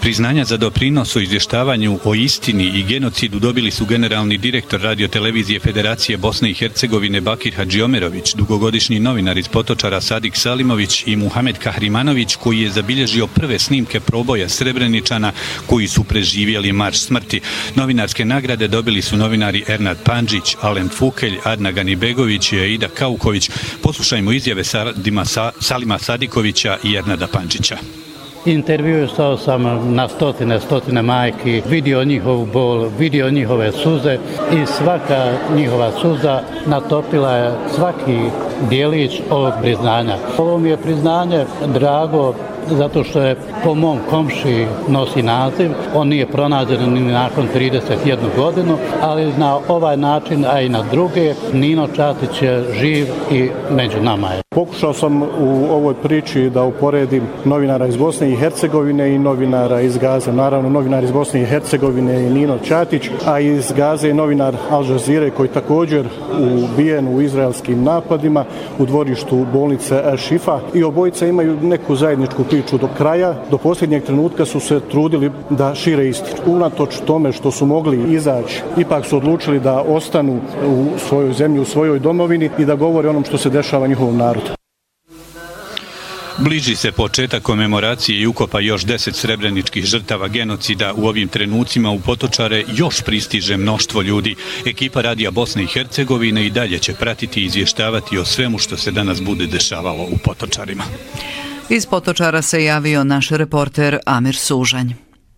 Priznanja za doprinos o izvještavanju o istini i genocidu dobili su generalni direktor radiotelevizije Federacije Bosne i Hercegovine Bakir Hadžiomerović, dugogodišnji novinar iz Potočara Sadik Salimović i Muhamed Kahrimanović, koji je zabilježio prve snimke proboja Srebreničana koji su preživjeli marš smrti. Novinarske nagrade dobili su novinari Ernad Pandžić, Alen Fukelj, Adna Ganibegović i Aida Kauković. Poslušajmo izjave Salima Sadikovića i Ernada Pandžića. Intervjuisao sam na stotine majki, vidio njihovu bol, vidio njihove suze i svaka njihova suza natopila je svaki dijelić ovog priznanja. Ovo mi je priznanje drago zato što je po mom komši nosi naziv. On nije pronađen ni nakon 31 godinu, ali na ovaj način, a i na druge, Nino Čatić je živ i među nama je. Pokušao sam u ovoj priči da uporedim novinara iz Bosne i Hercegovine i novinara iz Gaze. Naravno, novinar iz Bosne i Hercegovine je Nino Čatić, a iz Gaze je novinar Al Jazeere koji također ubijen u izraelskim napadima u dvorištu bolnice Al-Shifa. I obojica imaju neku zajedničku priču do kraja. Do posljednjeg trenutka su se trudili da šire istinu. Unatoč tome što su mogli izaći, ipak su odlučili da ostanu u svojoj zemlji, u svojoj domovini i da govore onom što se dešava njihovom narodu. Bliži se početak komemoracije i ukopa još 10 srebreničkih žrtava genocida. U ovim trenucima u Potočare još pristiže mnoštvo ljudi. Ekipa Radija Bosne i Hercegovine i dalje će pratiti i izvještavati o svemu što se danas bude dešavalo u Potočarima. Iz Potočara se javio naš reporter Amir Sužanj.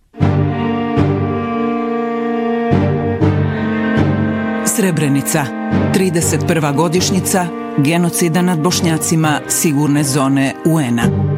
Srebrenica, 31. godišnjica genocida nad Bošnjacima sigurne zone UN-a.